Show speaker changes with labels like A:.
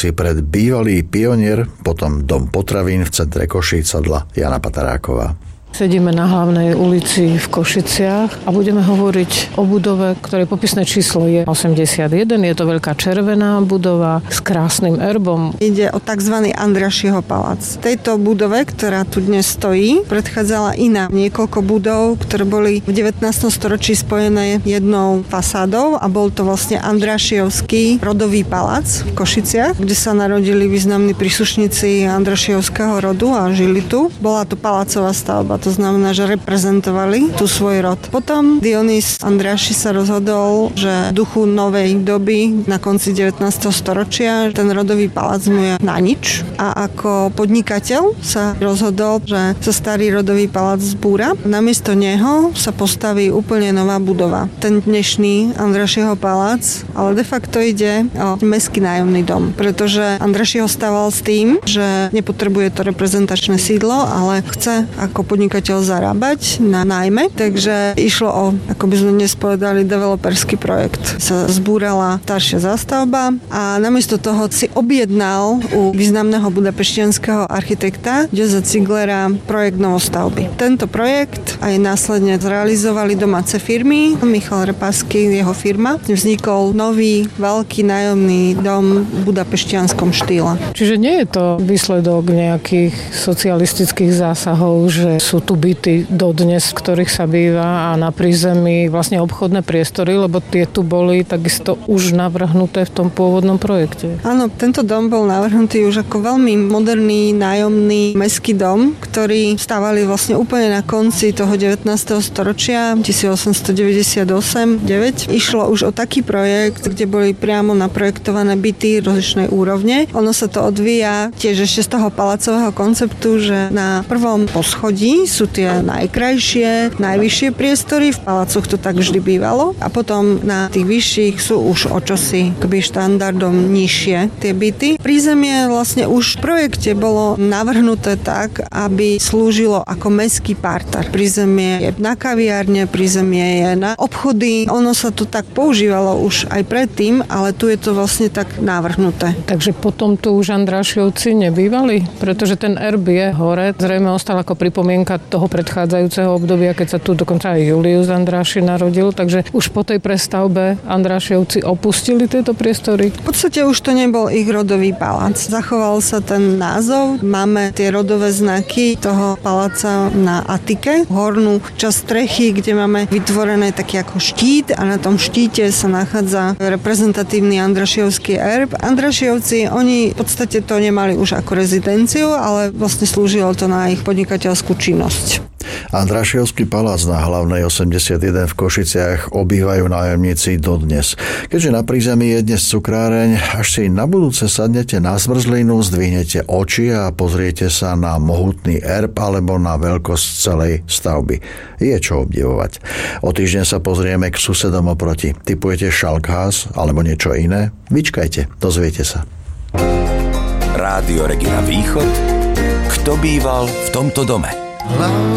A: si pred bývalý Pionier, potom Dom potravín v centre Košíc sadla Jana Pataráková.
B: Sedíme na Hlavnej ulici v Košiciach a budeme hovoriť o budove, ktorej popisné číslo je 81. Je to veľká červená budova s krásnym erbom.
C: Ide o tzv. Andrašieho palác. V tejto budove, ktorá tu dnes stojí, predchádzala iná niekoľko budov, ktoré boli v 19. storočí spojené jednou fasádou a bol to vlastne Andrašievský rodový palác v Košiciach, kde sa narodili významní príslušníci Andrašievského rodu a žili tu. Bola to palácová stavba. To znamená, že reprezentovali tu svoj rod. Potom Dionys Andraši sa rozhodol, že v duchu novej doby na konci 19. storočia ten rodový palác mu je na nič a ako podnikateľ sa rozhodol, že sa starý rodový palác zbúra. Namiesto neho sa postaví úplne nová budova. Ten dnešný Andrašieho palác, ale de facto ide o mestský nájomný dom, pretože Andraši ho staval s tým, že nepotrebuje to reprezentačné sídlo, ale chce ako podnikateľ zarábať na nájme, takže išlo o, ako by sme dnes povedali, developerský projekt. Sa zbúrala staršia zástavba a namiesto toho si objednal u významného budapešťanského architekta Jose Ziglera projekt novostavby. Tento projekt aj následne zrealizovali domáce firmy. Michal Repasky, jeho firma. Vznikol nový, veľký nájomný dom v budapešťanskom štýle.
B: Čiže nie je to výsledok nejakých socialistických zásahov, že sú tu byty dodnes, v ktorých sa býva a na prízemí vlastne obchodné priestory, lebo tie tu boli takisto už navrhnuté v tom pôvodnom projekte.
C: Áno, tento dom bol navrhnutý už ako veľmi moderný, nájomný mestský dom, ktorý stavali vlastne úplne na konci toho 19. storočia, 1898-9. Išlo už o taký projekt, kde boli priamo naprojektované byty rozličnej úrovne. Ono sa to odvíja tiež ešte z toho palacového konceptu, že na prvom poschodí sú tie najkrajšie, najvyššie priestory, v palácoch to tak vždy bývalo a potom na tých vyšších sú už o čosi keby štandardom nižšie tie byty. Prízemie vlastne už v projekte bolo navrhnuté tak, aby slúžilo ako mestský parter. Prízemie je na kaviárne, prízemie je na obchody. Ono sa to tak používalo už aj predtým, ale tu je to vlastne tak navrhnuté.
B: Takže potom tu už Andrašiovci nebývali? Pretože ten erb je hore, zrejme ostal ako pripomienka toho predchádzajúceho obdobia, keď sa tu dokonca aj Julius Andraši narodil, takže už po tej prestavbe Andrašiovci opustili tieto priestory?
C: V podstate už to nebol ich rodový palác. Zachoval sa ten názov. Máme tie rodové znaky toho paláca na atike, hornú časť strechy, kde máme vytvorené taký ako štít a na tom štíte sa nachádza reprezentatívny Andrašiovský erb. Andrašiovci, oni v podstate to nemali už ako rezidenciu, ale vlastne slúžilo to na ich podnikateľskú činnosť.
A: Andrašiovský palác na Hlavnej 81 v Košiciach obývajú nájomníci dodnes. Keďže na prízemí je dnes cukráreň, až si na budúce sadnete na zmrzlinu, zdvihnete oči a pozriete sa na mohutný erb alebo na veľkosť celej stavby. Je čo obdivovať. O týždeň sa pozrieme k susedom oproti. Tipujete Schalkhaus alebo niečo iné? Vyčkajte, dozviete sa.
D: Rádio Regina Východ. Kto býval v tomto dome?